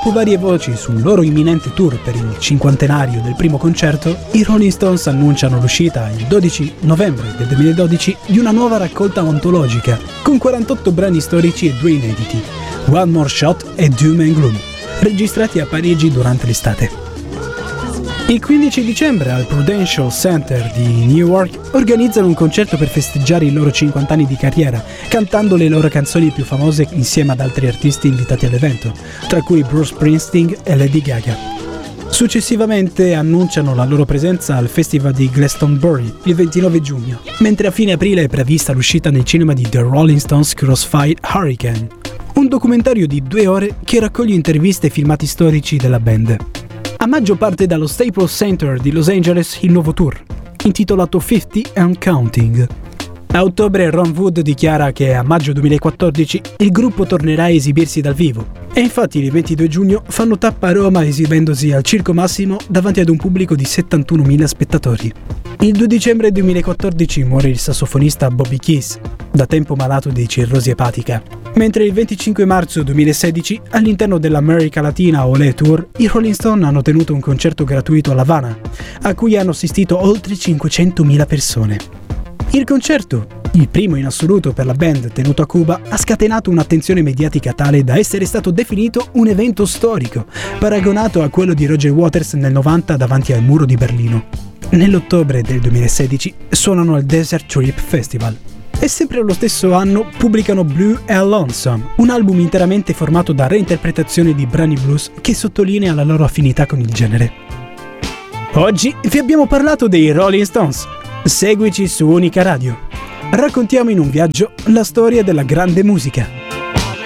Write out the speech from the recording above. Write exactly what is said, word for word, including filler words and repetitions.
Dopo varie voci sul loro imminente tour per il cinquantenario del primo concerto, i Rolling Stones annunciano l'uscita il dodici novembre del duemiladodici di una nuova raccolta ontologica con quarantotto brani storici e due inediti, One More Shot e Doom and Gloom, registrati a Parigi durante l'estate. Il quindici dicembre al Prudential Center di Newark organizzano un concerto per festeggiare i loro cinquanta anni di carriera, cantando le loro canzoni più famose insieme ad altri artisti invitati all'evento, tra cui Bruce Springsteen e Lady Gaga. Successivamente annunciano la loro presenza al Festival di Glastonbury il ventinove giugno, mentre a fine aprile è prevista l'uscita nel cinema di The Rolling Stones Crossfire Hurricane, un documentario di due ore che raccoglie interviste e filmati storici della band. A maggio parte dallo Staples Center di Los Angeles il nuovo tour, intitolato cinquanta and Counting. A ottobre Ron Wood dichiara che a maggio duemilaquattordici il gruppo tornerà a esibirsi dal vivo, e infatti il ventidue giugno fanno tappa a Roma esibendosi al Circo Massimo davanti ad un pubblico di settantunomila spettatori. Il due dicembre duemilaquattordici muore il sassofonista Bobby Keys, da tempo malato di cirrosi epatica, mentre il venticinque marzo duemilasedici, all'interno dell'America Latina Olé Tour, i Rolling Stone hanno tenuto un concerto gratuito a La Habana, a cui hanno assistito oltre cinquecentomila persone. Il concerto, il primo in assoluto per la band tenuto a Cuba, ha scatenato un'attenzione mediatica tale da essere stato definito un evento storico, paragonato a quello di Roger Waters nel novanta davanti al muro di Berlino. Nell'ottobre del duemilasedici suonano al Desert Trip Festival. E sempre lo stesso anno pubblicano Blue and Lonesome, un album interamente formato da reinterpretazioni di brani blues che sottolinea la loro affinità con il genere. Oggi vi abbiamo parlato dei Rolling Stones. Seguici su Unica Radio. Raccontiamo in un viaggio la storia della grande musica.